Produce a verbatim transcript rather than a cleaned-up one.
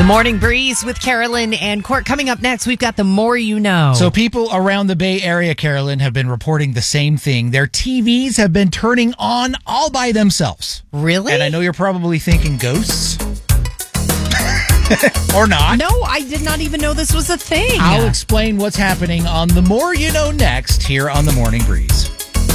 The Morning Breeze with Carolyn and Court. Coming up next, we've got The More You Know. So people around the Bay Area, Carolyn, have been reporting the same thing. Their T Vs have been turning on all by themselves. Really? And I know you're probably thinking ghosts. Or not. No, I did not even know this was a thing. I'll explain what's happening on The More You Know next here on The Morning Breeze.